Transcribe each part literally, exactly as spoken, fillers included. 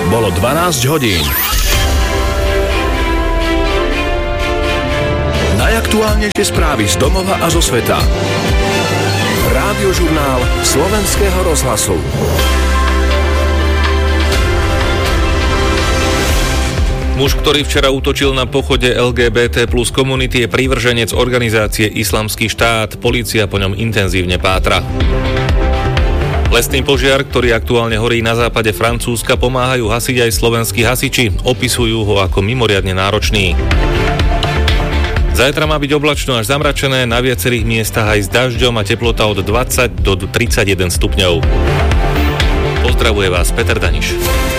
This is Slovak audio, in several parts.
Bolo dvanásť hodín. Najaktuálnejšie správy z domova a zo sveta. Rádiožurnál Slovenského rozhlasu. Muž, ktorý včera útočil na pochode el gé bé té plus komunity, je prívrženec organizácie Islamský štát. Polícia po ňom intenzívne pátra. Lesný požiar, ktorý aktuálne horí na západe Francúzska, pomáhajú hasiť aj slovenskí hasiči. Opisujú ho ako mimoriadne náročný. Zajtra má byť oblačno až zamračené, na viacerých miestach aj s dažďom a teplota od dvadsať do tridsaťjeden stupňov. Pozdravuje vás Peter Daniš.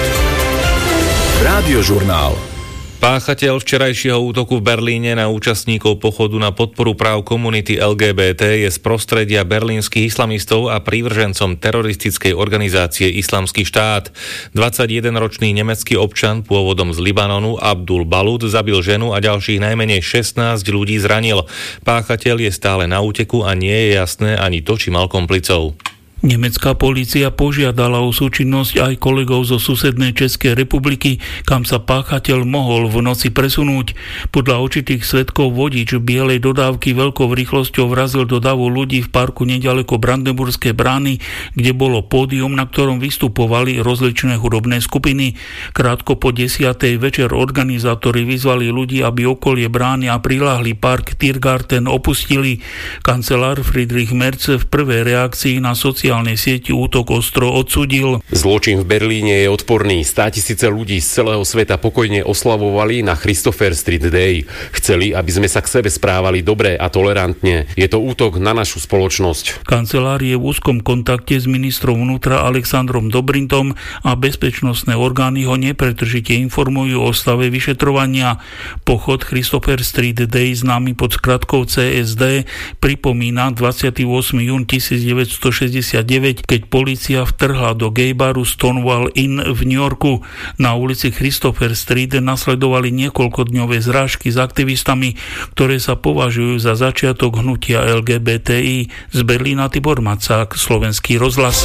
Rádiožurnál. Páchateľ včerajšieho útoku v Berlíne na účastníkov pochodu na podporu práv komunity el gé bé té je z prostredia berlínskych islamistov a prívržencom teroristickej organizácie Islamský štát. dvadsaťjedenročný nemecký občan pôvodom z Libanonu Abdul Balud zabil ženu a ďalších najmenej šestnásť ľudí zranil. Páchateľ je stále na úteku a nie je jasné ani to, či mal komplicov. Nemecká polícia požiadala o súčinnosť aj kolegov zo susednej Českej republiky, kam sa páchateľ mohol v noci presunúť. Podľa očitých svedkov vodič bielej dodávky veľkou rýchlosťou vrazil do davu ľudí v parku neďaleko Brandenburskej brány, kde bolo pódium, na ktorom vystupovali rozličné hudobné skupiny. Krátko po desiatej večer organizátori vyzvali ľudí, aby okolie brány a priláhly park Tiergarten opustili. Kancelár Friedrich Merz v prvej reakcii na sociálne sieti útok ostro odsúdil. Zločin v Berlíne je odporný. Státisíce ľudí z celého sveta pokojne oslavovali na Christopher Street Day. Chceli, aby sme sa k sebe správali dobre a tolerantne. Je to útok na našu spoločnosť. Kancelár je v úzkom kontakte s ministrom vnútra Alexandrom Dobrintom a bezpečnostné orgány ho nepretržite informujú o stave vyšetrovania. Pochod Christopher Street Day, známy pod skratkou cé es dé, pripomína dvadsiateho ôsmeho júna tisícdeväťstošesťdesiatdeväť, keď polícia vtrhla do gaybaru Stonewall Inn v New Yorku. Na ulici Christopher Street nasledovali niekoľkodňové zrážky s aktivistami, ktoré sa považujú za začiatok hnutia el gé bé té í. Z Berlína Tibor Macák, Slovenský rozhlas.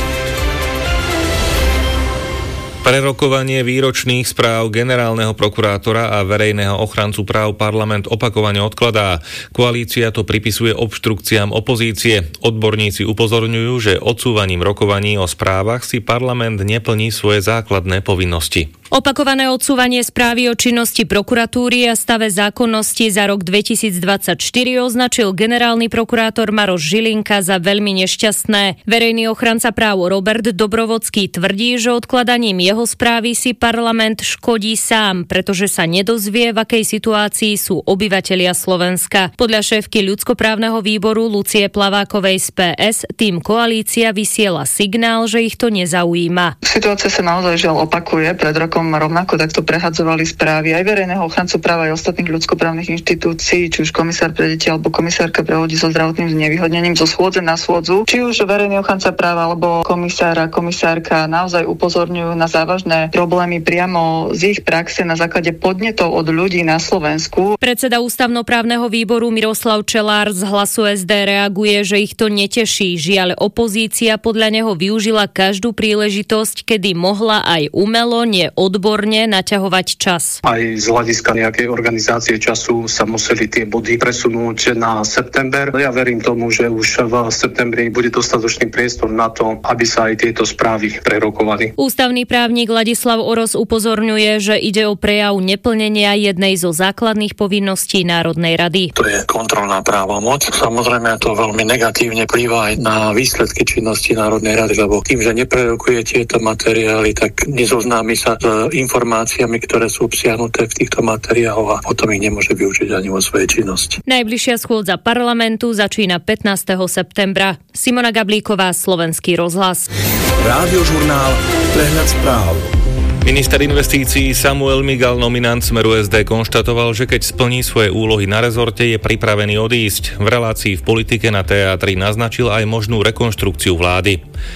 Prerokovanie výročných správ generálneho prokurátora a verejného ochrancu práv parlament opakovane odkladá. Koalícia to pripisuje obštrukciám opozície. Odborníci upozorňujú, že odsúvaním rokovaní o správach si parlament neplní svoje základné povinnosti. Opakované odsúvanie správy o činnosti prokuratúry a stave zákonnosti za rok dvetisícdvadsaťštyri označil generálny prokurátor Maroš Žilinka za veľmi nešťastné. Verejný ochranca práv Robert Dobrovodský tvrdí, že odkladaním jeho správy si parlament škodí sám, pretože sa nedozvie, v akej situácii sú obyvatelia Slovenska. Podľa šéfky ľudskoprávneho výboru Lucie Plavákovej z pé es tým koalícia vysiela signál, že ich to nezaujíma. Situácia sa naozaj žiaľ opakuje. Pred rokom rovnako takto prehadzovali správy aj verejného ochrancu práva aj ostatných ľudskoprávnych inštitúcií, či už komisár pre deti alebo komisárka pre ľudí so zdravotným znevýhodnením zo schôdze na schôdzu. Či už verejný ochranca práva alebo komisár a komisárka naozaj upozorňujú na závažné problémy priamo z ich praxe na základe podnetov od ľudí na Slovensku. Predseda ústavnoprávneho výboru Miroslav Čelár z Hlasu es dé reaguje, že ich to neteší. Žiaľ, opozícia podľa neho využila každú príležitosť, kedy mohla aj umelo, nie odborne naťahovať čas. Aj z hľadiska nejakej organizácie času sa museli tie body presunúť na september. Ja verím tomu, že už v septembri bude dostatočný priestor na to, aby sa aj tieto správy prerokovali. Ústavný právnik Ladislav Oros upozorňuje, že ide o prejav neplnenia jednej zo základných povinností Národnej rady. To je kontrolná právomoc. Samozrejme to veľmi negatívne vplýva aj na výsledky činnosti Národnej rady, lebo tým, že neprerokuje tieto materiály, tak nezoznámi sa s informáciami, ktoré sú obsiahnuté v týchto materiáloch a potom ich nemôže využiť ani vo svojej činnosti. Najbližšia schôdza parlamentu začína pätnásteho septembra. Simona Gablíková, Slovenský rozhlas. Rádiožurnál Prehľad správ. Minister investícií Samuel Migal, nominant Smeru es dé, konštatoval, že keď splní svoje úlohy na rezorte, je pripravený odísť. V relácii v politike na teátri naznačil aj možnú rekonštrukciu vlády.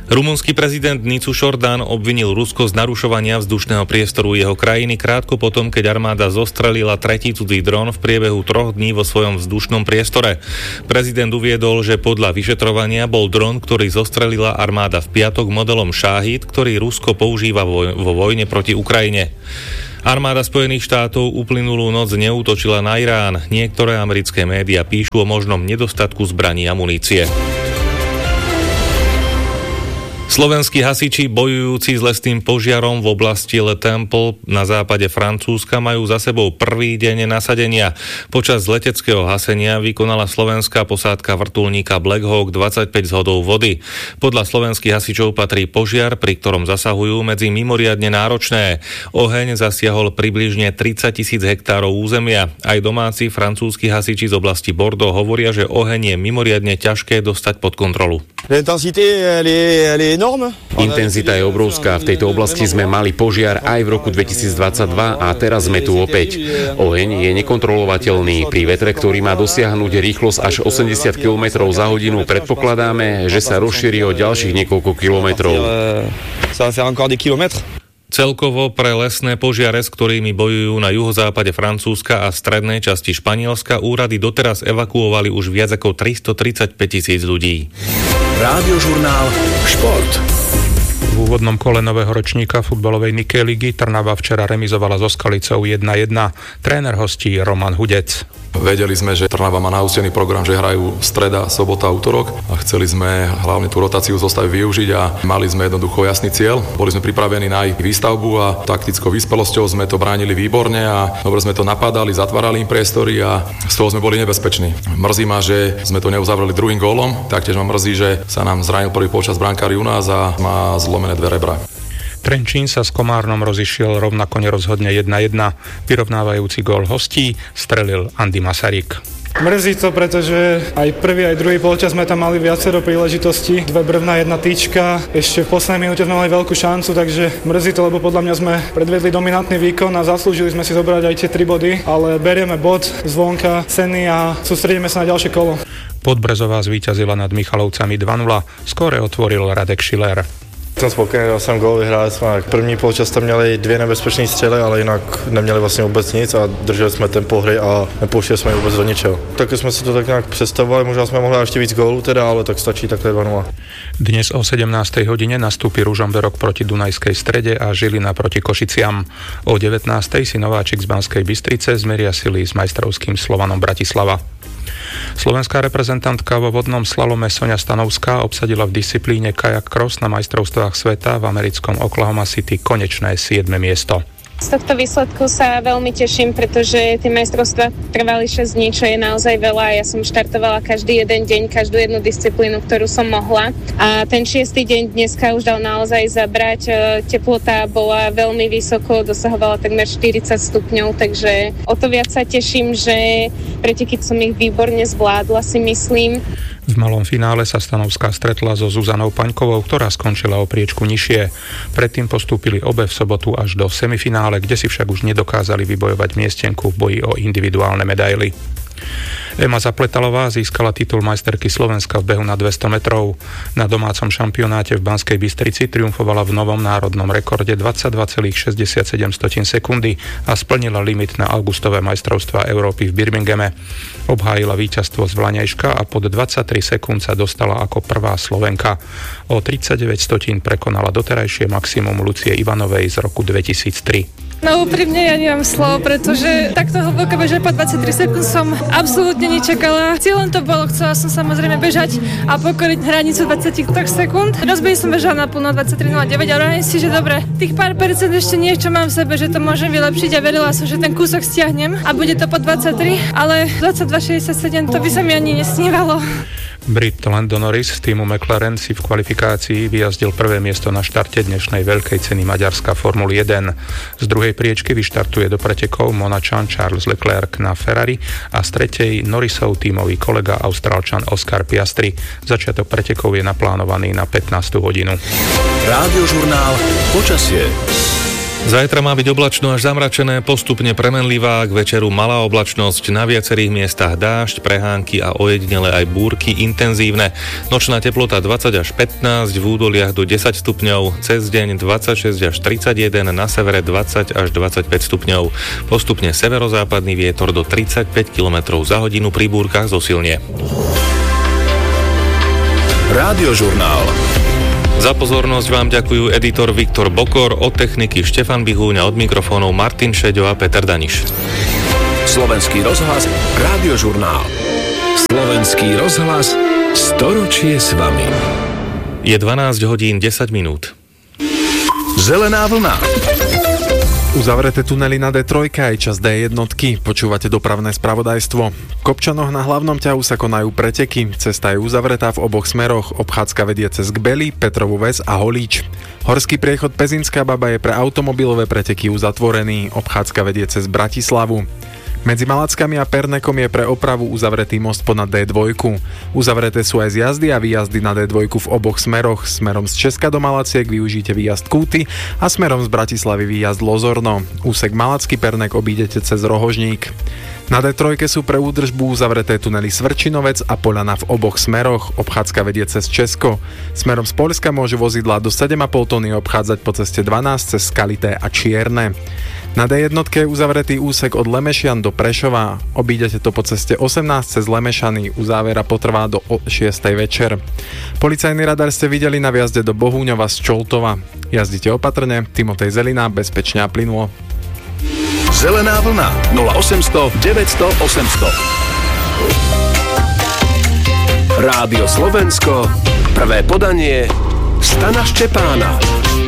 Rumunský prezident Nicu Šordán obvinil Rusko z narušovania vzdušného priestoru jeho krajiny krátko potom, keď armáda zostrelila tretí cudzí dron v priebehu troch dní vo svojom vzdušnom priestore. Prezident uviedol, že podľa vyšetrovania bol dron, ktorý zostrelila armáda v piatok modelom Šáhid, ktorý Rusko používa vo vojne proti Ukrajine. Armáda Spojených štátov uplynulú noc neútočila na Irán. Niektoré americké médiá píšu o možnom nedostatku zbraní a munície. Slovenskí hasiči bojujúci s lesným požiarom v oblasti Le Temple na západe Francúzska majú za sebou prvý deň nasadenia. Počas leteckého hasenia vykonala slovenská posádka vrtuľníka Black Hawk dvadsaťpäť zhodov vody. Podľa slovenských hasičov patrí požiar, pri ktorom zasahujú, medzi mimoriadne náročné. Oheň zasiahol približne tridsať tisíc hektárov územia. Aj domáci francúzski hasiči z oblasti Bordeaux hovoria, že oheň je mimoriadne ťažké dostať pod kontrolu. Intenzita je obrovská. V tejto oblasti sme mali požiar aj v roku dvetisícdvadsaťdva a teraz sme tu opäť. Oheň je nekontrolovateľný. Pri vetre, ktorý má dosiahnuť rýchlosť až osemdesiat kilometrov za hodinu, predpokladáme, že sa rozšíri o ďalších niekoľko kilometrov. Celkovo pre lesné požiare, s ktorými bojujú na juhozápade Francúzska a strednej časti Španielska, úrady doteraz evakuovali už viac ako tristotridsaťpäť tisíc ľudí. Rádiožurnál Šport. V úvodnom kole nového ročníka futbalovej Nikkei ligy Trnava včera remizovala so Skalicou jedna jedna. Tréner hostí Roman Hudec. Vedeli sme, že Trnava má nahustený program, že hrajú streda, sobota, útorok a chceli sme hlavne tú rotáciu zostavy využiť a mali sme jednoducho jasný cieľ. Boli sme pripravení na ich výstavbu a taktickou vyspelosťou sme to bránili výborne a dobre sme to napadali, zatvárali im priestory a z toho sme boli nebezpeční. Mrzí ma, že sme to neuzavreli druhým gólom, taktiež ma mrzí, že sa nám zranil prvý polčas brankár Junás a má zlomené dve rebra. Trenčín sa s Komárnom rozišiel rovnako nerozhodne jedna jedna. Vyrovnávajúci gól hostí strelil Andy Masaryk. Mrzí to, pretože aj prvý, aj druhý polčas sme tam mali viacero príležitostí. Dve brvná, jedna tyčka. Ešte v poslednej minúte sme mali veľkú šancu, takže mrzí to, lebo podľa mňa sme predvedli dominantný výkon a zaslúžili sme si zobrať aj tie tri body, ale berieme bod zvonka cenný a sústredíme sa na ďalšie kolo. Podbrezová zvíťazila nad Michalovcami dva nula. Skóre otvoril Radek Schiller. Jsem spokojený, dal jsem gól, vyhráli jsme. První polčas tam měli dvě nebezpečné střely, ale jinak neměli vlastně vůbec nic a drželi jsme tempo hry a nepouštěli jsme vůbec do ničeho. Taky jsme si to tak nějak představovali, možná jsme mohli ještě víc gólů teda, ale tak stačí takhle dva nula. Dnes o sedemnástej hodine nastúpi Ružomberok proti Dunajskej Strede a Žilina proti Košiciam. O devätnástej si nováčik z Banskej Bystrice zmeria sily s majstrovským Slovanom Bratislava. Slovenská reprezentantka vo vodnom slalome Soňa Stanovská obsadila v disciplíne kajak cross na majstrovstvách sveta v americkom Oklahoma City konečné siedme miesto. Z tohto výsledku sa veľmi teším, pretože tie majstrovstvá trvali šesť dní, čo je naozaj veľa. Ja som štartovala každý jeden deň, každú jednu disciplínu, ktorú som mohla. A ten šiestý deň dneska už dal naozaj zabrať. Teplota bola veľmi vysoko, dosahovala takmer štyridsať stupňov, takže o to viac sa teším, že preteky som ich výborne zvládla, si myslím. V malom finále sa Stanovská stretla so Zuzanou Paňkovou, ktorá skončila o priečku nižšie. Predtým postúpili obe v sobotu až do semifinále, kde si však už nedokázali vybojovať miestenku v boji o individuálne medaily. Ema Zapletalová získala titul majsterky Slovenska v behu na dvesto metrov. Na domácom šampionáte v Banskej Bystrici triumfovala v novom národnom rekorde dvadsaťdva celá šesťdesiatsedem sekundy a splnila limit na augustové majstrovstvá Európy v Birminghame. Obhájila víťazstvo z Vlaňajška a pod dvadsaťtri sekúnd sa dostala ako prvá Slovenka. O tridsaťdeväť stotín prekonala doterajšie maximum Lucie Ivanovej z roku dvetisíctri. No úprimne ja nemám slov, pretože takto hlboko bežať po dvadsaťtri sekúnd som absolútne nečakala. Cieľom to bolo, chcela som samozrejme bežať a pokoriť hranicu dvadsaťtri sekúnd. Rozbehy som bežala naplno dvadsaťtri nula deväť a hovorím si, že dobre, tých pár percent ešte niečo mám v sebe, že to môžem vylepšiť a verila som, že ten kúsok stiahnem a bude to po dvadsaťtri, ale dvadsaťdva šesťdesiatsedem to by sa mi ani nesnívalo. Brit Lando Norris z týmu McLaren si v kvalifikácii vyjazdil prvé miesto na štarte dnešnej veľkej ceny Maďarska Formuly jeden. Z druhej priečky vyštartuje do pretekov Monačan Charles Leclerc na Ferrari a z tretej Norrisov tímový kolega Austrálčan Oscar Piastri. Začiatok pretekov je naplánovaný na pätnástu hodinu. Rádiožurnál Počasie. Zajtra má byť oblačno až zamračené, postupne premenlivá, k večeru malá oblačnosť, na viacerých miestach dážď, prehánky a ojedinele aj búrky intenzívne. Nočná teplota dvadsať až pätnásť, v údoliach do desať stupňov, cez deň dvadsaťšesť až tridsaťjeden, na severe dvadsať až dvadsaťpäť stupňov. Postupne severozápadný vietor do tridsaťpäť kilometrov za hodinu, pri búrkach zosilnie. Radiožurnál. Za pozornosť vám ďakujú editor Viktor Bokor, od techniky Štefan Bihúň a od mikrofónov Martin Šeďo a Peter Daniš. Slovenský rozhlas, Radiožurnál. Slovenský rozhlas, storočie s vami. Je dvanásť hodín desať minút. Zelená vlna. Uzavreté tunely na dé tri aj čas dé jednotky. Počúvate dopravné spravodajstvo. V Kopčanoch na hlavnom ťahu sa konajú preteky. Cesta je uzavretá v oboch smeroch. Obchádzka vedie cez Gbely, Petrovú Ves a Holíč. Horský priechod Pezinská Baba je pre automobilové preteky uzatvorený. Obchádzka vedie cez Bratislavu. Medzi Malackami a Pernekom je pre opravu uzavretý most ponad dé dva. Uzavreté sú aj zjazdy a výjazdy na dé dva v oboch smeroch. Smerom z Česka do Malaciek využite výjazd Kúty a smerom z Bratislavy výjazd Lozorno. Úsek Malacký Pernek obídete cez Rohožník. Na dé tri sú pre údržbu uzavreté tunely Svrčinovec a Poľana v oboch smeroch. Obchádzka vedie cez Česko. Smerom z Poľska môžu vozidlá do sedem a pol tony obchádzať po ceste dvanásť cez Skalité a Čierne. Na dé jednotke je uzavretý úsek od Lemešian do Prešova. Obídete to po ceste osemnásť cez Lemešany. Uzávera potrvá do šiestej večer. Policajný radar ste videli na vjazde do Bohúňova z Čoltova. Jazdite opatrne, Timotej Zelina, bezpečne a plynulo. Zelená vlna nula osemsto deväťsto osemsto. Rádio Slovensko, prvé podanie Stana Ščepána.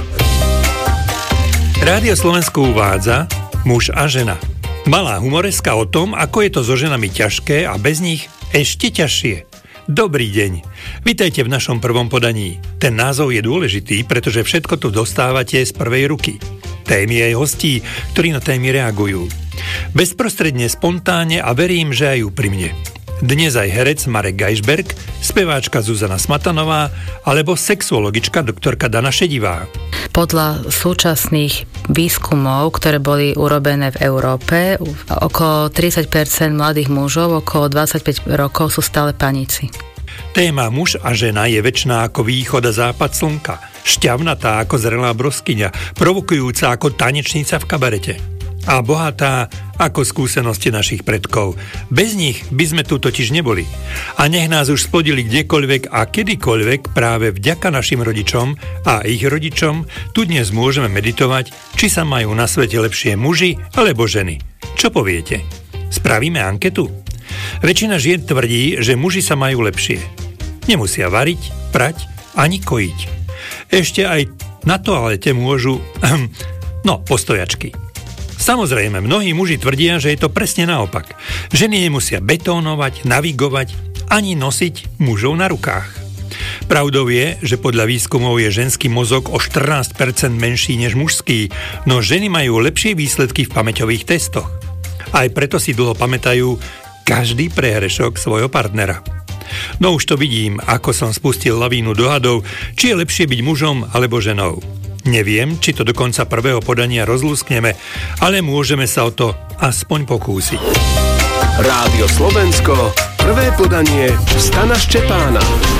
Rádio Slovensko uvádza Muž a žena. Malá humoreska o tom, ako je to so ženami ťažké a bez nich ešte ťažšie. Dobrý deň. Vitajte v našom prvom podaní. Ten názov je dôležitý, pretože všetko tu dostávate z prvej ruky. Témy aj hostí, ktorí na témy reagujú. Bezprostredne, spontánne a verím, že aj úprimne. Dnes aj herec Marek Gajšberg, speváčka Zuzana Smatanová alebo sexuologička doktorka Dana Šedivá. Podľa súčasných výskumov, ktoré boli urobené v Európe, okolo tridsať percent mladých mužov, okolo dvadsaťpäť rokov sú stále paníci. Téma muž a žena je večná ako východ a západ slnka, šťavnatá ako zrelá broskyňa, provokujúca ako tanečnica v kabarete a bohatá ako skúsenosti našich predkov. Bez nich by sme tu totiž neboli. A nech nás už splodili kdekoľvek a kedykoľvek, práve vďaka našim rodičom a ich rodičom tu dnes môžeme meditovať, či sa majú na svete lepšie muži alebo ženy. Čo poviete? Spravíme anketu? Väčšina žien tvrdí, že muži sa majú lepšie. Nemusia variť, prať ani kojiť. Ešte aj na toalete môžu no, postojačky. Samozrejme, mnohí muži tvrdia, že je to presne naopak. Ženy nemusia betónovať, navigovať, ani nosiť mužov na rukách. Pravdou je, že podľa výskumov je ženský mozog o štrnásť percent menší než mužský, no ženy majú lepšie výsledky v pamäťových testoch. Aj preto si dlho pamätajú každý prehrešok svojho partnera. No už to vidím, ako som spustil lavínu dohadov, či je lepšie byť mužom alebo ženou. Neviem, či to do konca prvého podania rozlúskneme, ale môžeme sa o to aspoň pokúsiť. Rádio Slovensko, prvé podanie Stana Ščepána.